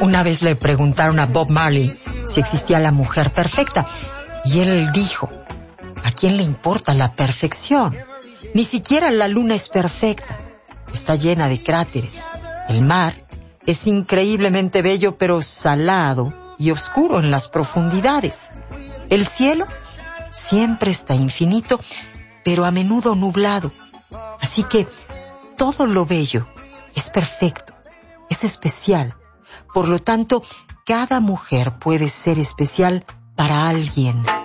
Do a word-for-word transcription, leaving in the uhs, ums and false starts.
Una vez le preguntaron a Bob Marley si existía la mujer perfecta, y él dijo, ¿a quién le importa la perfección? Ni siquiera la luna es perfecta. Está llena de cráteres. El mar es increíblemente bello, pero salado y oscuro en las profundidades. El cielo siempre está infinito, pero a menudo nublado. Así que todo lo bello es perfecto, es especial. Por lo tanto, cada mujer puede ser especial para alguien.